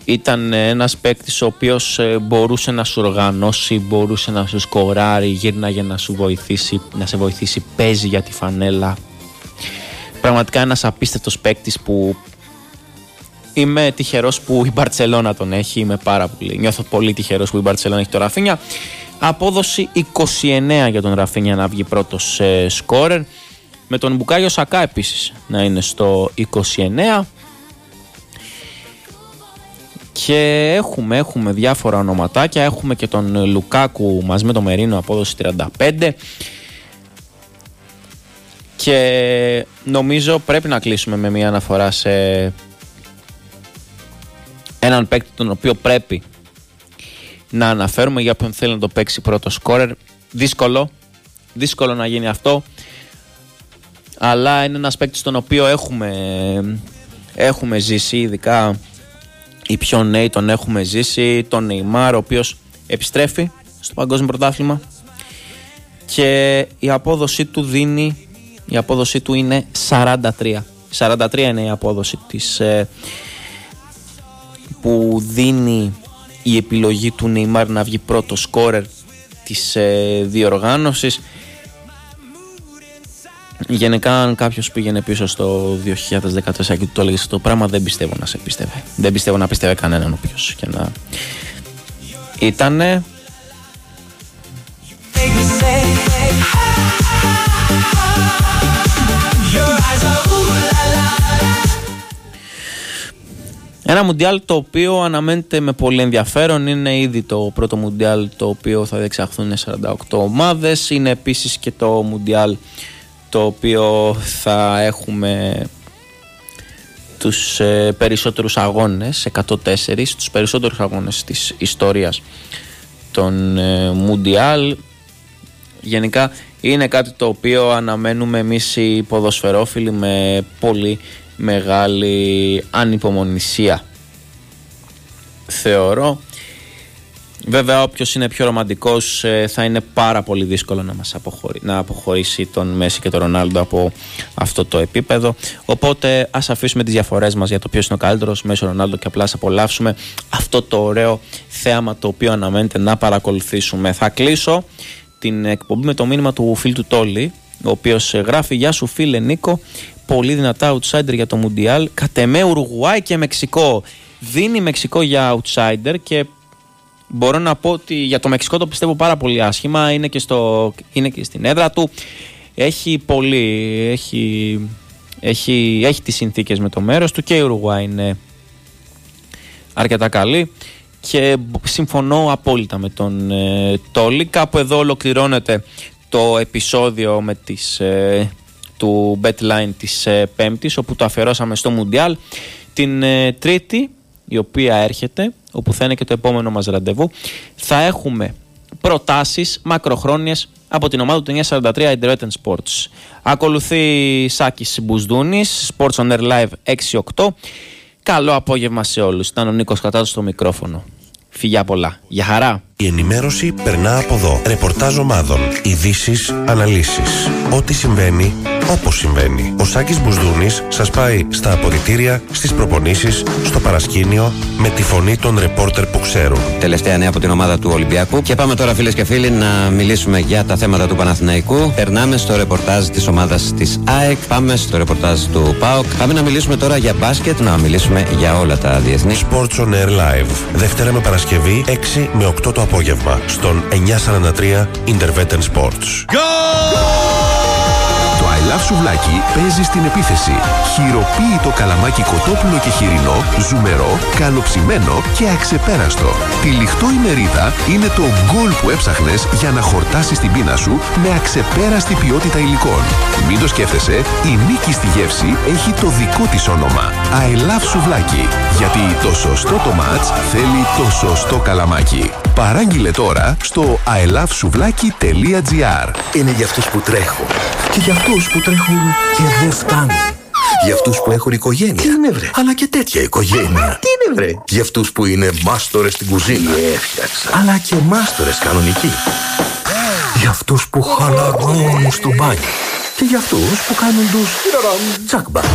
Ήταν ένας παίκτης ο οποίος μπορούσε να σου οργανώσει, μπορούσε να σου σκοράρει, γύρναγε να σου βοηθήσει, να σε βοηθήσει, παίζει για τη φανέλα. Πραγματικά ένας απίστευτος παίκτης που είμαι τυχερός που η Μπαρτσελώνα τον έχει. Νιώθω πολύ τυχερός που η Μπαρτσελώνα έχει τον Ραφίνια. Απόδοση 29 για τον Ραφίνια να βγει πρώτος σκόρερ. Με τον Μπουκάγιο Σακά επίσης να είναι στο 29. Και έχουμε διάφορα ονοματάκια. Έχουμε και τον Λουκάκου μαζί με τον Μερίνο, απόδοση 35. Και νομίζω πρέπει να κλείσουμε με μια αναφορά σε έναν παίκτη τον οποίο πρέπει να αναφέρουμε για όποιον θέλει να το παίξει πρώτο σκόρερ. Δύσκολο να γίνει αυτό, αλλά είναι ένας παίκτης τον οποίο έχουμε ζήσει, ειδικά οι πιο νέοι τον έχουμε ζήσει, τον Νεϊμάρ, ο οποίος επιστρέφει στο παγκόσμιο πρωτάθλημα και η απόδοσή του είναι 43. 43 είναι η απόδοση που δίνει η επιλογή του Νεϊμάρ να βγει πρώτο σκόρερ της διοργάνωσης. Γενικά, αν κάποιος πήγαινε πίσω στο 2014 και του το έλεγε αυτό το πράγμα, δεν πιστεύω να σε πίστευε. Δεν πιστεύω να πίστευε κανέναν όποιος και να ήτανε. Ένα μουντιάλ το οποίο αναμένεται με πολύ ενδιαφέρον. Είναι ήδη το πρώτο μουντιάλ το οποίο θα διεξαχθούν 48 ομάδες. Είναι επίσης και το μουντιάλ το οποίο θα έχουμε τους περισσότερους αγώνες, 104, τους περισσότερους αγώνες της ιστορίας των μουντιάλ. Γενικά είναι κάτι το οποίο αναμένουμε εμείς οι ποδοσφαιρόφιλοι με πολύ μεγάλη ανυπομονησία, θεωρώ. Βέβαια, όποιος είναι πιο ρομαντικός θα είναι πάρα πολύ δύσκολο να αποχωρήσει τον Μέση και τον Ρονάλντο από αυτό το επίπεδο. Οπότε ας αφήσουμε τις διαφορές μας για το ποιος είναι ο καλύτερος, Μέση, Ρονάλντο, και απλά ας απολαύσουμε αυτό το ωραίο θέαμα το οποίο αναμένεται να παρακολουθήσουμε. Θα κλείσω την εκπομπή με το μήνυμα του φίλου του Τόλι, ο οποίος γράφει: «Γεια σου φίλε Νίκο, πολύ δυνατά outsider για το Μουντιάλ. Κατ' εμέ Ουρουγουάι και Μεξικό». Δίνει Μεξικό για outsider και μπορώ να πω ότι για το Μεξικό το πιστεύω πάρα πολύ άσχημα. Είναι και στην έδρα του. Έχει τις συνθήκες με το μέρος του και η Ουρουγουάι είναι αρκετά καλή. Και συμφωνώ απόλυτα με τον Τόλι. Κάπου εδώ ολοκληρώνεται το επεισόδιο του BetLine της Πέμπτης, όπου το αφιερώσαμε στο Μουντιάλ. Την Τρίτη, η οποία έρχεται, όπου θα είναι και το επόμενο μας ραντεβού, θα έχουμε προτάσεις μακροχρόνιες από την ομάδα του 943 Interwetten Sports. Ακολουθεί Σάκης Μπουσδούνης, Sports on Air Live 6-8. Καλό απόγευμα σε όλους. Ήταν ο Νίκος Κατάτος στο μικρόφωνο. Φιλιά πολλά. Γεια χαρά. Η ενημέρωση περνά από εδώ. Ρεπορτάζ ομάδων, ειδήσεις, αναλύσεις. Ό,τι συμβαίνει, όπως συμβαίνει. Ο Σάκης Μπουσδούνης σας πάει στα αποδυτήρια, στις προπονήσεις, στο παρασκήνιο, με τη φωνή των ρεπόρτερ που ξέρουν. Τελευταία νέα από την ομάδα του Ολυμπιακού. Και πάμε τώρα, φίλες και φίλοι, να μιλήσουμε για τα θέματα του Παναθηναϊκού. Περνάμε στο ρεπορτάζ της ομάδας της ΑΕΚ. Πάμε στο ρεπορτάζ του ΠΑΟΚ. Πάμε να μιλήσουμε τώρα για μπάσκετ, να μιλήσουμε για όλα τα διεθνή. Sports on Air Live. Δευτέρα με Παρασκευή, 6 με 8 το απόγευμα. Στον 943 Interwetten Sports. Το I Love Σουβλάκι παίζει στην επίθεση. Χειροποίητο καλαμάκι κοτόπουλο και χοιρινό, ζουμερό, καλοψημένο και αξεπέραστο. Τυλιχτό η μερίδα είναι το γκολ που έψαχνες για να χορτάσεις την πείνα σου με αξεπέραστη ποιότητα υλικών. Μην το σκέφτεσαι, η νίκη στη γεύση έχει το δικό της όνομα. I Love Σουβλάκι. Γιατί το σωστό το μάτς θέλει το σωστό καλαμάκι. Παράγγειλε τώρα στο ilovesouβλaki.gr. Είναι για αυτούς που τρέχουν και για αυτούς που τρέχουν και δεν φτάνουν. Για αυτούς που έχουν οικογένεια. Τι είναι βρε? Αλλά και τέτοια οικογένεια. Τι είναι βρε? Για αυτούς που είναι μάστορες στην κουζίνα. Έφτιαξα. Αλλά και μάστορες κανονικοί. Για αυτούς που χαλαρώνουν στο μπάνιο. Και για αυτούς που κάνουν τους τσακμπα.